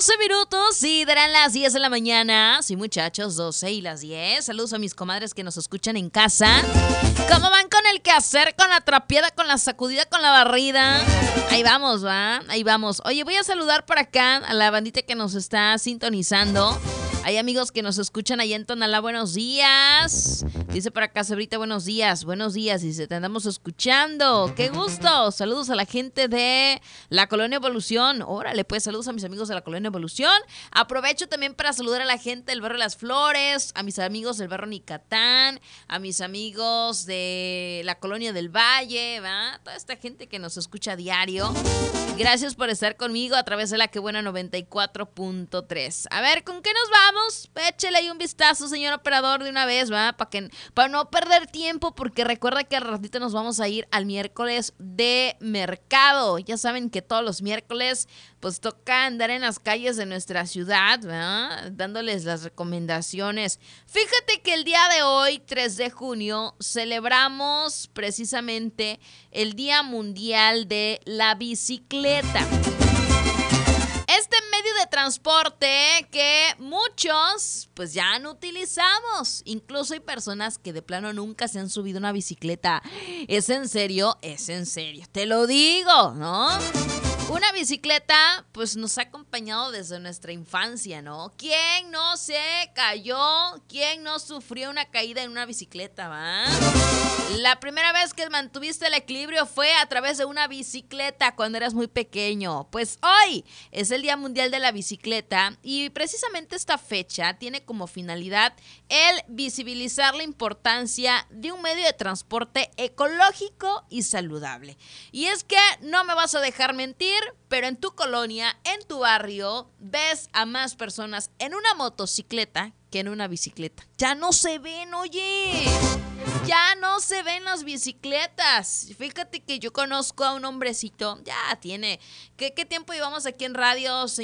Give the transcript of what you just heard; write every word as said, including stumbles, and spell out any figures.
once minutos y darán las diez de la mañana. Sí, muchachos, doce y las diez. Saludos a mis comadres que nos escuchan en casa. ¿Cómo van con el quehacer, con la trapeada, con la sacudida, con la barrida? Ahí vamos, ¿va? Ahí vamos. Oye, voy a saludar por acá a la bandita que nos está sintonizando. Hay amigos que nos escuchan allá en Tonalá, buenos días. Dice por acá Cebrita, buenos días, buenos días. Dice, te andamos escuchando. ¡Qué gusto! Saludos a la gente de la Colonia Evolución. Órale, pues, saludos a mis amigos de la Colonia Evolución. Aprovecho también para saludar a la gente del barrio Las Flores, a mis amigos del barrio Nicatán, a mis amigos de la Colonia del Valle, ¿va? Toda esta gente que nos escucha a diario. Gracias por estar conmigo a través de la Que Buena noventa y cuatro punto tres. A ver, ¿con qué nos vamos? Échele ahí un vistazo, señor operador, de una vez, ¿va? Para que, para no perder tiempo, porque recuerda que al ratito nos vamos a ir al miércoles de mercado. Ya saben que todos los miércoles, pues toca andar en las calles de nuestra ciudad, ¿va? Dándoles las recomendaciones. Fíjate que el día de hoy, tres de junio, celebramos precisamente el Día Mundial de la Bicicleta. Este medio de transporte que muchos pues ya no utilizamos. Incluso hay personas que de plano nunca se han subido una bicicleta. ¿Es en serio? Es en serio. Te lo digo, ¿no? Una bicicleta pues nos ha acompañado desde nuestra infancia, ¿no? ¿Quién no se cayó? ¿Quién no sufrió una caída en una bicicleta, va? La primera vez que mantuviste el equilibrio fue a través de una bicicleta cuando eras muy pequeño. Pues hoy es el Día Mundial de la Bicicleta y precisamente esta fecha tiene como finalidad el visibilizar la importancia de un medio de transporte ecológico y saludable. Y es que no me vas a dejar mentir, pero en tu colonia, en tu barrio, ves a más personas en una motocicleta que en una bicicleta. Ya no se ven, oye. Ya no se ven las bicicletas. Fíjate que yo conozco a un hombrecito, ya tiene. ¿Qué, qué tiempo llevamos aquí en radio, señor?